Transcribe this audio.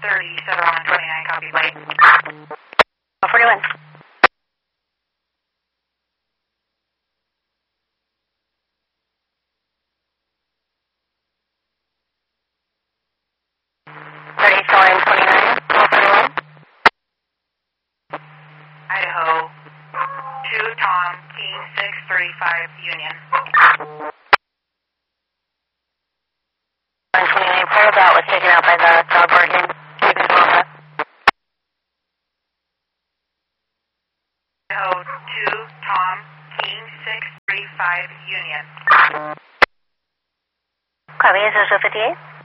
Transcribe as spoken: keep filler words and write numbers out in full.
thirty, Center on twenty-nine, copy, late. forty-one. thirty, Center twenty-nine, forty-one. Idaho, two, Tom, King, six, thirty-five, Union. one twenty-nine, pulled out, was taken out by the dog working. You can call that. Idaho, two, Tom, King, six, thirty-five, Union. Copy, is this fifty-eight?